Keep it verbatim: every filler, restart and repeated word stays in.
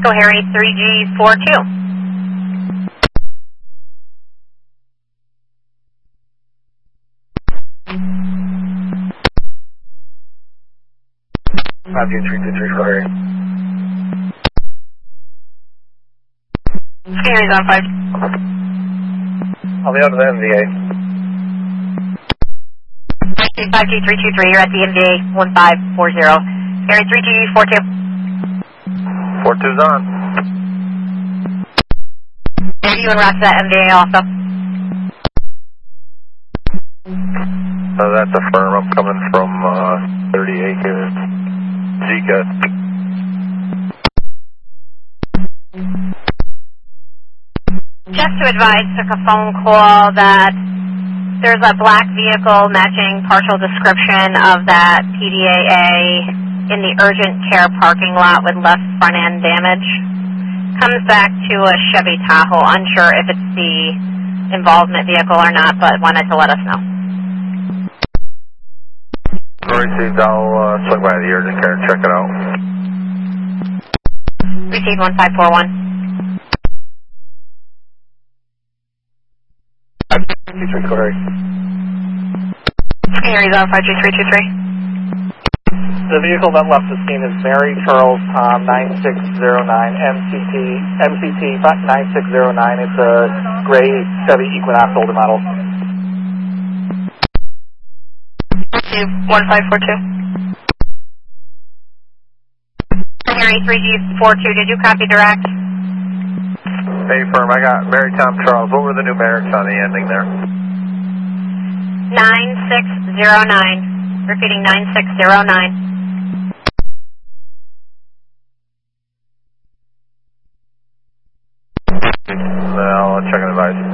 Harry three G four two. five G three two three for Harry. Harry's on five. I'll be out of the M V A. five G three two three, you're at the M V A one five four zero. Harry three G four two. four two's on. Are you en route to that M V A also? So that's a firm. I'm coming from uh, thirty acres. Zika. Just to advise, took a phone call that there's a black vehicle matching partial description of that P D A A in the urgent care parking lot with left front end damage. Comes back to a Chevy Tahoe. Unsure if it's the involvement vehicle or not, but wanted to let us know. Received. I'll uh, swing by the urgent care and check it out. Received one five four one. Harry's on five G three two three. The vehicle that left the scene is Mary Charles Tom nine six zero nine M C T M C T nine six zero nine. It's a gray Chevy Equinox older model. Received one five four two. Harry three G four two, did you copy direct? Hey, firm. I got Mary Tom Charles. What were the numerics on the ending there? nine six zero nine. Repeating nine six zero nine. Well, check and advise.